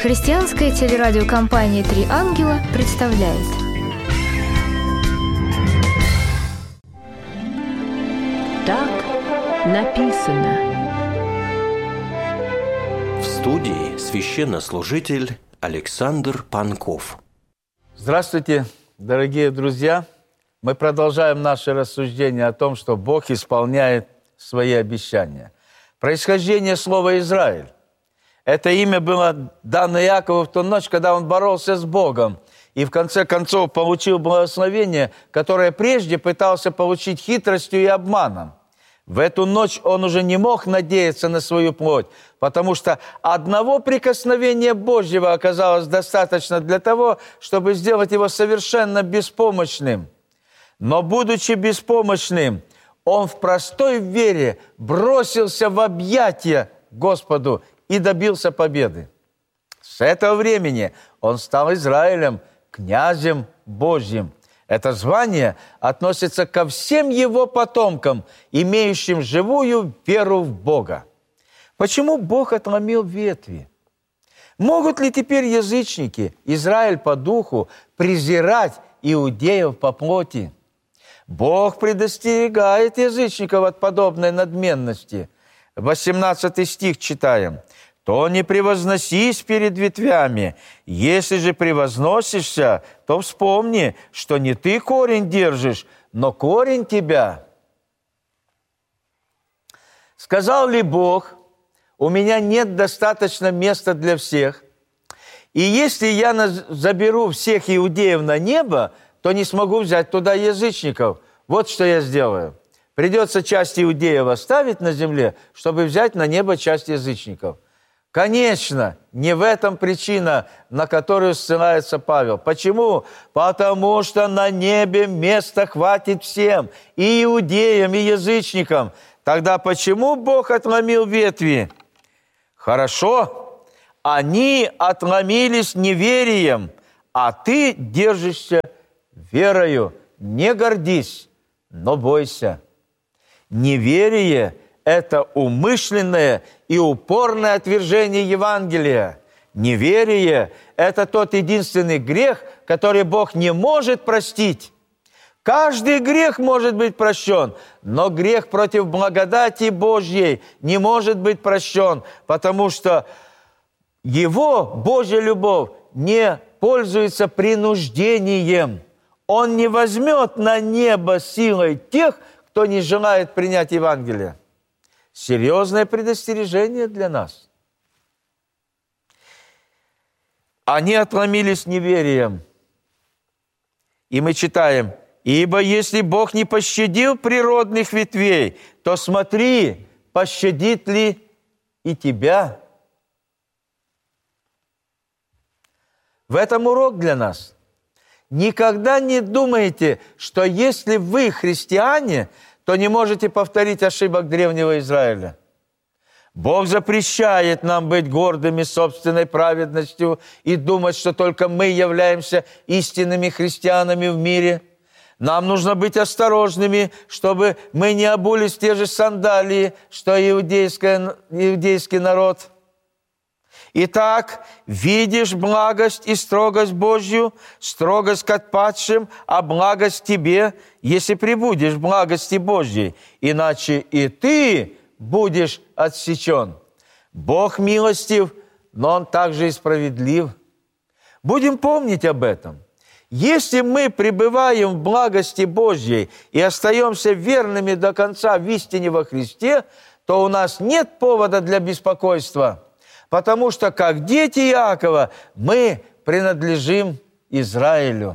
Христианская телерадиокомпания «Три ангела» представляет. Так написано. В студии священнослужитель Александр Панков. Здравствуйте, дорогие друзья! Мы продолжаем наше рассуждение о том, что Бог исполняет свои обещания. Происхождение слова «Израиль». Это имя было дано Иакову в ту ночь, когда он боролся с Богом. И в конце концов получил благословение, которое прежде пытался получить хитростью и обманом. В эту ночь он уже не мог надеяться на свою плоть, потому что одного прикосновения Божьего оказалось достаточно для того, чтобы сделать его совершенно беспомощным. Но, будучи беспомощным, он в простой вере бросился в объятия Господу и добился победы. С этого времени он стал Израилем, князем Божьим. Это звание относится ко всем его потомкам, имеющим живую веру в Бога. Почему Бог отломил ветви? Могут ли теперь язычники, Израиль по духу, презирать иудеев по плоти? Бог предостерегает язычников от подобной надменности. 18 стих читаем. «То не превозносись перед ветвями, если же превозносишься, то вспомни, что не ты корень держишь, но корень тебя». Сказал ли Бог: «У меня нет достаточно места для всех, и если я заберу всех иудеев на небо, то не смогу взять туда язычников. Вот что я сделаю. Придется часть иудеев оставить на земле, чтобы взять на небо часть язычников». Конечно, не в этом причина, на которую ссылается Павел. Почему? Потому что на небе места хватит всем, и иудеям, и язычникам. Тогда почему Бог отломил ветви? Хорошо, они отломились неверием, а ты держишься верою. Не гордись, но бойся. Неверие – это умышленное и упорное отвержение Евангелия. Неверие – это тот единственный грех, который Бог не может простить. Каждый грех может быть прощен, но грех против благодати Божьей не может быть прощен, потому что Его, Божья любовь, не пользуется принуждением. Он не возьмет на небо силой тех, кто не желает принять Евангелие. Серьезное предостережение для нас. Они отломились неверием. И мы читаем: «Ибо если Бог не пощадил природных ветвей, то смотри, пощадит ли и тебя». В этом урок для нас. Никогда не думайте, что если вы христиане, то не можете повторить ошибок древнего Израиля. Бог запрещает нам быть гордыми собственной праведностью и думать, что только мы являемся истинными христианами в мире. Нам нужно быть осторожными, чтобы мы не обулись в те же сандалии, что иудейский народ. Итак, видишь благость и строгость Божью, строгость к отпадшим, а благость тебе, если пребудешь в благости Божьей, иначе и ты будешь отсечен. Бог милостив, но Он также и справедлив. Будем помнить об этом. Если мы пребываем в благости Божьей и остаемся верными до конца в истине во Христе, то у нас нет повода для беспокойства, потому что, как дети Иакова, мы принадлежим Израилю.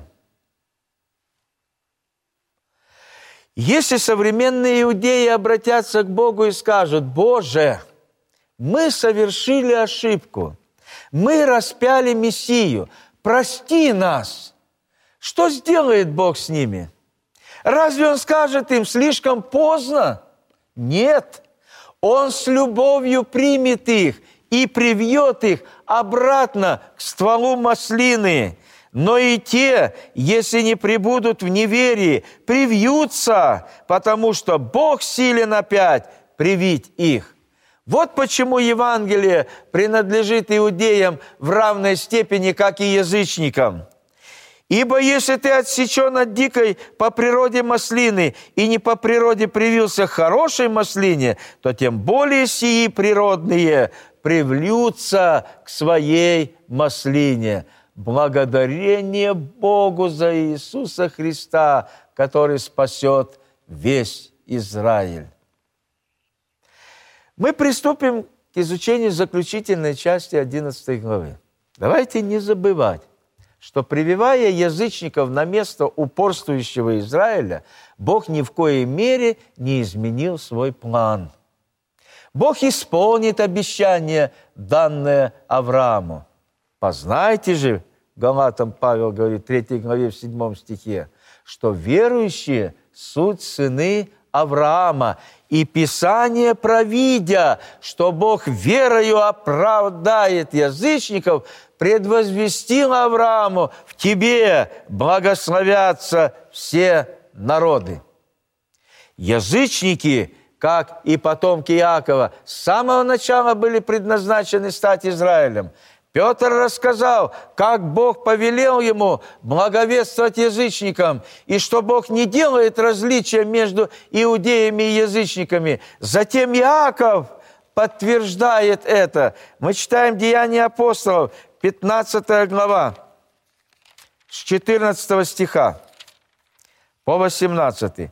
Если современные иудеи обратятся к Богу и скажут: «Боже, мы совершили ошибку, мы распяли Мессию, прости нас», что сделает Бог с ними? Разве Он скажет им: «Слишком поздно»? Нет, Он с любовью примет их и привьет их обратно к стволу маслины. Но и те, если не пребудут в неверии, привьются, потому что Бог силен опять привить их. Вот почему Евангелие принадлежит иудеям в равной степени, как и язычникам. Ибо если ты отсечен от дикой по природе маслины и не по природе привился к хорошей маслине, то тем более сии природные привлются к своей маслине. Благодарение Богу за Иисуса Христа, который спасет весь Израиль. Мы приступим к изучению заключительной части 11 главы. Давайте не забывать, что, прививая язычников на место упорствующего Израиля, Бог ни в коей мере не изменил свой план. Бог исполнит обещание, данное Аврааму. Познайте же, Галатам Павел говорит, в 3 главе, в 7 стихе, что верующие суть сыны Авраама, и Писание, провидя, что Бог верою оправдает язычников, предвозвестил Аврааму: в тебе благословятся все народы. Язычники, как и потомки Иакова, с самого начала были предназначены стать Израилем. Петр рассказал, как Бог повелел ему благовествовать язычникам, и что Бог не делает различия между иудеями и язычниками. Затем Иаков подтверждает это. Мы читаем Деяния апостолов, 15 глава, с 14 стиха по 18.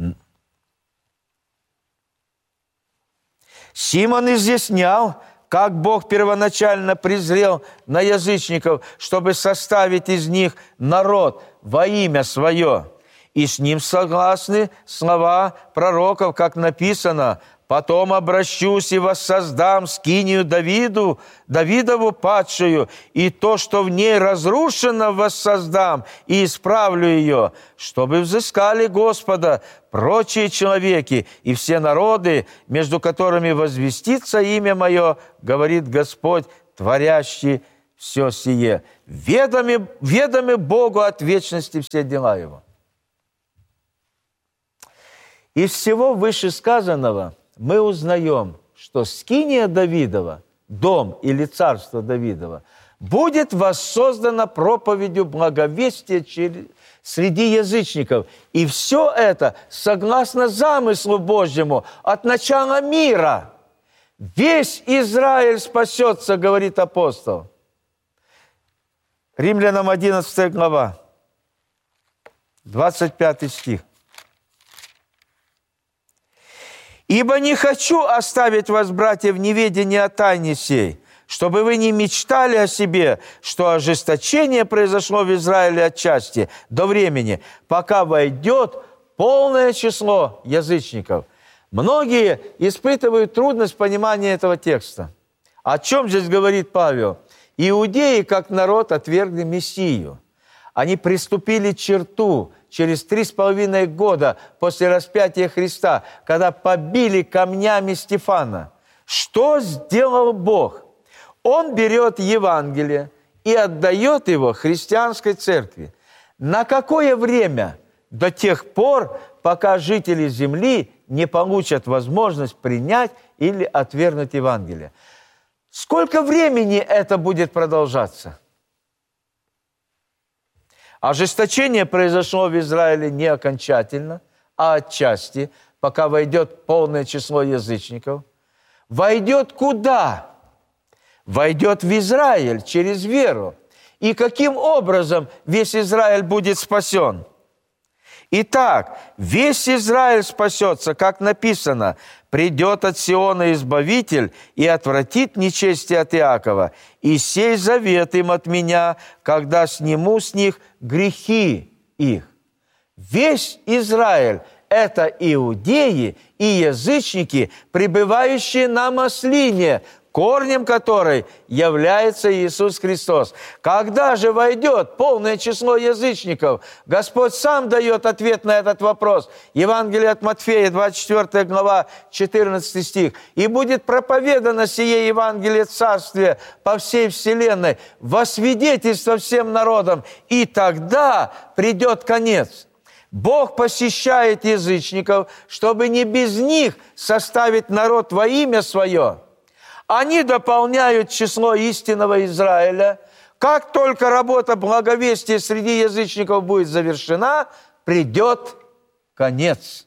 Симон изъяснял, как Бог первоначально презрел на язычников, чтобы составить из них народ во имя Свое. И с ним согласны слова пророков, как написано: «Потом обращусь и воссоздам скинию Давидову падшую, и то, что в ней разрушено, воссоздам и исправлю ее, чтобы взыскали Господа прочие человеки и все народы, между которыми возвестится имя Мое, говорит Господь, творящий все сие, ведомы Богу от вечности все дела Его». Из всего вышесказанного мы узнаем, что скиния Давидова, дом или царство Давидова, будет воссоздано проповедью благовестия среди язычников. И все это согласно замыслу Божьему от начала мира. Весь Израиль спасется, говорит апостол. Римлянам 11 глава, 25 стих. «Ибо не хочу оставить вас, братья, в неведении о тайне сей, чтобы вы не мечтали о себе, что ожесточение произошло в Израиле отчасти до времени, пока войдет полное число язычников». Многие испытывают трудность понимания этого текста. О чем здесь говорит Павел? Иудеи, как народ, отвергли Мессию. Они приступили черту через 3,5 года после распятия Христа, когда побили камнями Стефана. Что сделал Бог? Он берет Евангелие и отдает его христианской церкви. На какое время? До тех пор, пока жители земли не получат возможность принять или отвергнуть Евангелие. Сколько времени это будет продолжаться? Ожесточение произошло в Израиле не окончательно, а отчасти, пока войдет полное число язычников. Войдет куда? Войдет в Израиль через веру. И каким образом весь Израиль будет спасен? Итак, весь Израиль спасется, как написано: «Придет от Сиона Избавитель и отвратит нечестие от Иакова, и сей завет им от меня, когда сниму с них грехи их». Весь Израиль – это иудеи и язычники, пребывающие на маслине, корнем которой является Иисус Христос. Когда же войдет полное число язычников? Господь сам дает ответ на этот вопрос. Евангелие от Матфея, 24 глава, 14 стих. «И будет проповедано сие Евангелие Царствия по всей вселенной во свидетельство всем народам, и тогда придет конец». Бог посещает язычников, чтобы не без них составить народ во имя Свое. Они дополняют число истинного Израиля. Как только работа благовестия среди язычников будет завершена, придет конец.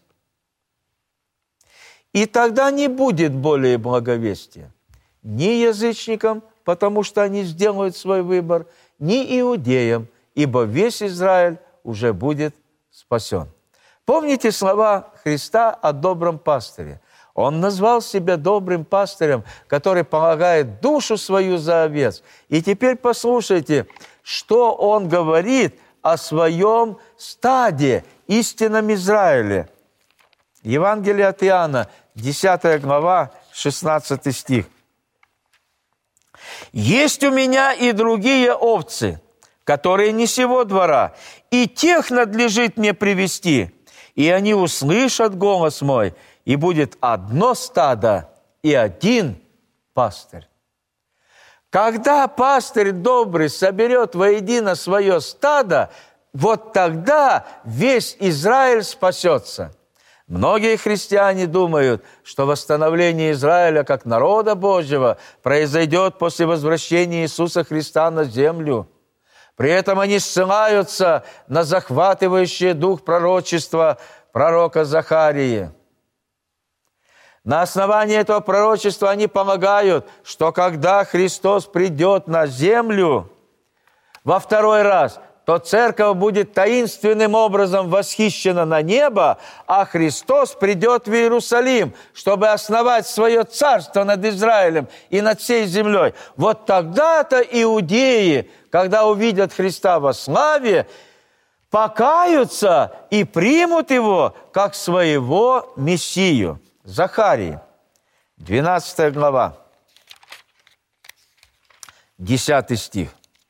И тогда не будет более благовестия ни язычникам, потому что они сделают свой выбор, ни иудеям, ибо весь Израиль уже будет спасен. Помните слова Христа о добром пастыре? Он назвал себя добрым пастырем, который полагает душу свою за овец. И теперь послушайте, что он говорит о своем стаде, истинном Израиле. Евангелие от Иоанна, 10 глава, 16 стих. «Есть у меня и другие овцы, которые не сего двора, и тех надлежит мне привести, и они услышат голос мой, и будет одно стадо и один пастырь». Когда пастырь добрый соберет воедино свое стадо, вот тогда весь Израиль спасется. Многие христиане думают, что восстановление Израиля как народа Божьего произойдет после возвращения Иисуса Христа на землю. При этом они ссылаются на захватывающий дух пророчества пророка Захарии. На основании этого пророчества они полагают, что когда Христос придет на землю во второй раз, то церковь будет таинственным образом восхищена на небо, а Христос придет в Иерусалим, чтобы основать свое царство над Израилем и над всей землей. Вот тогда-то иудеи, когда увидят Христа во славе, покаются и примут Его как своего Мессию. Захарии, 12 глава, 10 стих.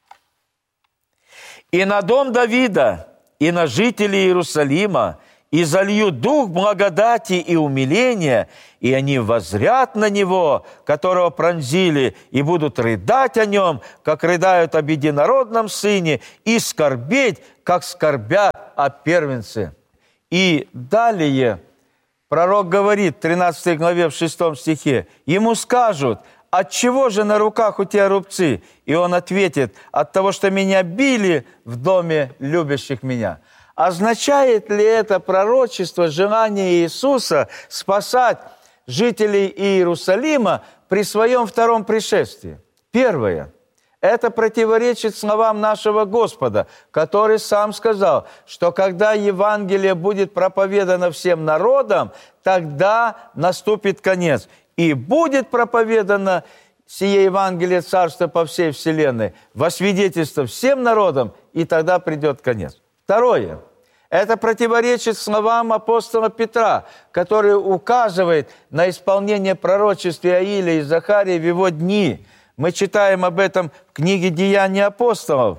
«И на дом Давида, и на жителей Иерусалима, и залью дух благодати и умиления, и они воззрят на него, которого пронзили, и будут рыдать о нем, как рыдают об единородном сыне, и скорбеть, как скорбят о первенце». И далее пророк говорит в 13 главе, в 6 стихе, ему скажут: «Отчего же на руках у тебя рубцы?» И он ответит: «От того, что меня били в доме любящих меня». Означает ли это пророчество желание Иисуса спасать жителей Иерусалима при своем втором пришествии? Первое. Это противоречит словам нашего Господа, который сам сказал, что когда Евангелие будет проповедано всем народам, тогда наступит конец. И будет проповедано сие Евангелие Царства по всей вселенной во свидетельство всем народам, и тогда придет конец. Второе. Это противоречит словам апостола Петра, который указывает на исполнение пророчеств Иоиля и Захарии в его дни. Мы читаем об этом в книге «Деяния апостолов»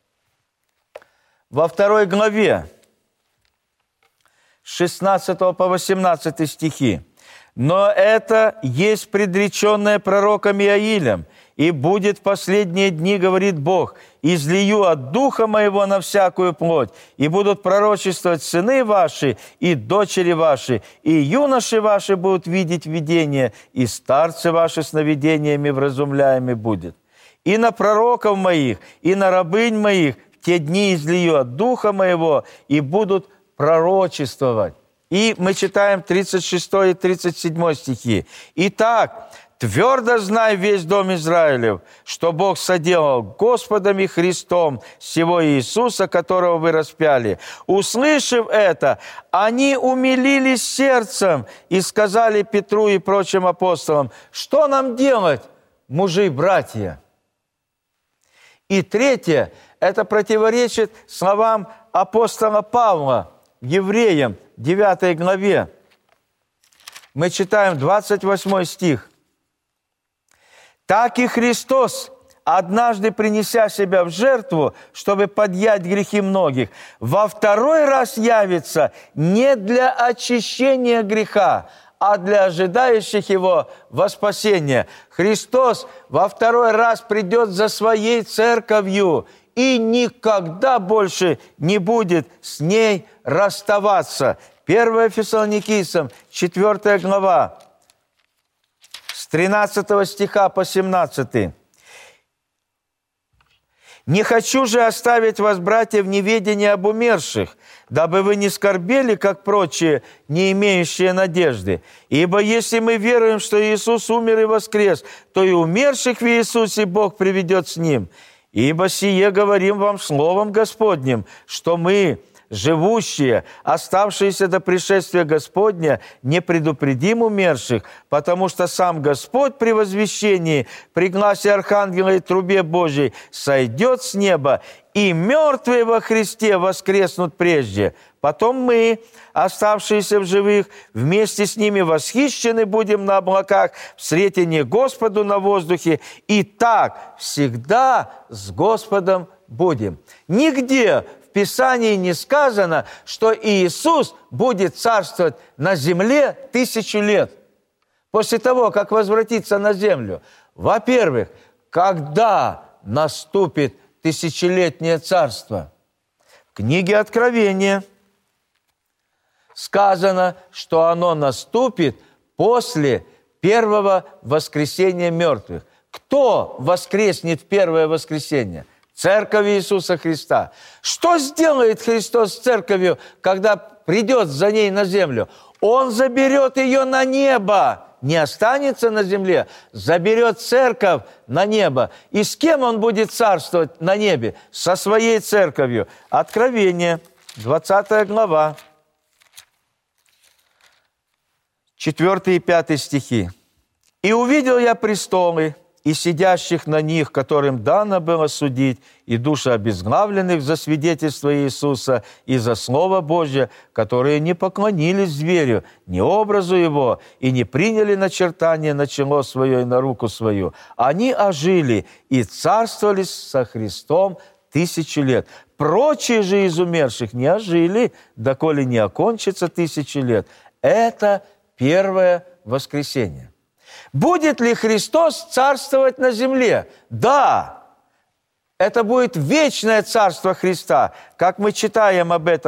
во 2 главе, с 16 по 18 стихи. «Но это есть предреченное пророком Иоилем, и будет в последние дни, говорит Бог, излию от Духа Моего на всякую плоть, и будут пророчествовать сыны ваши и дочери ваши, и юноши ваши будут видеть видения, и старцы ваши сновидениями вразумляемы будет. И на пророков моих, и на рабынь моих в те дни излию от Духа Моего, и будут пророчествовать». И мы читаем 36 и 37 стихи. «Итак, твердо знай весь дом Израилев, что Бог соделал Господом и Христом сего Иисуса, которого вы распяли. Услышав это, они умилились сердцем и сказали Петру и прочим апостолам: что нам делать, мужи и братья?» И третье, это противоречит словам апостола Павла Евреям, 9 главе. Мы читаем 28 стих. «Так и Христос, однажды принеся себя в жертву, чтобы подъять грехи многих, во второй раз явится не для очищения греха, а для ожидающих Его во спасение». Христос во второй раз придет за Своей церковью и никогда больше не будет с ней расставаться. 1 Фессалоникийцам, 4 глава, с 13 стиха по 17. «Не хочу же оставить вас, братья, в неведении об умерших, дабы вы не скорбели, как прочие, не имеющие надежды. Ибо если мы веруем, что Иисус умер и воскрес, то и умерших в Иисусе Бог приведет с Ним. Ибо сие говорим вам словом Господним, что мы, живущие, оставшиеся до пришествия Господня, не предупредим умерших, потому что сам Господь при возвещении, при гласе архангела и трубе Божией сойдет с неба, и мертвые во Христе воскреснут прежде. Потом мы, оставшиеся в живых, вместе с ними восхищены будем на облаках в сретении Господу на воздухе, и так всегда с Господом будем». Нигде в Писании не сказано, что Иисус будет царствовать на земле 1000 лет. После того, как возвратится на землю. Во-первых, когда наступит тысячелетнее царство? В книге Откровения сказано, что оно наступит после первого воскресения мертвых. Кто воскреснет в первое воскресенье? Церковь Иисуса Христа. Что сделает Христос с церковью, когда придет за ней на землю? Он заберет ее на небо. Не останется на земле, заберет церковь на небо. И с кем он будет царствовать на небе? Со своей церковью. Откровение, 20 глава, 4 и 5 стихи. «И увидел я престолы, и сидящих на них, которым дано было судить, и души обезглавленных за свидетельство Иисуса и за Слово Божье, которые не поклонились зверю, ни образу его, и не приняли начертание на чело свое и на руку свою. Они ожили и царствовали со Христом 1000 лет. Прочие же из умерших не ожили, доколе не окончится 1000 лет». Это первое воскресенье. Будет ли Христос царствовать на земле? Да! Это будет вечное царство Христа, как мы читаем об этом